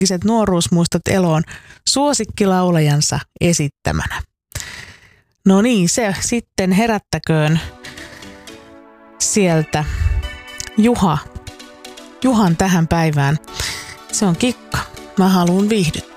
nuoruusmuistot eloon suosikkilaulajansa esittämänä. No niin, se sitten herättäköön sieltä Juhan tähän päivään. Se on kikka. Mä haluun viihdyttää.